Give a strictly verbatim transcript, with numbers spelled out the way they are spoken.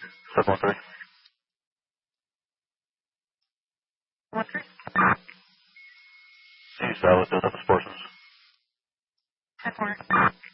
seven one three. One three. East Valley, build up his portions. ten four.